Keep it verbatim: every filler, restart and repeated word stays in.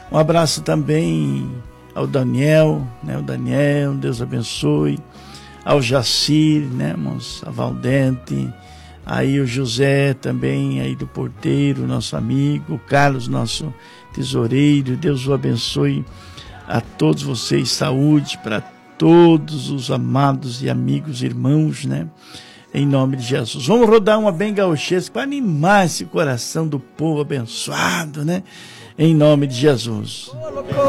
Um abraço também ao Daniel, né? O Daniel, Deus abençoe. Ao Jacir, né, irmãos? A Valdente. Aí o José também, aí do porteiro, nosso amigo. O Carlos, nosso tesoureiro. Deus o abençoe a todos vocês. Saúde para todos os amados e amigos, irmãos, né? Em nome de Jesus. Vamos rodar uma bem gauchesca para animar esse coração do povo abençoado, né? Em nome de Jesus.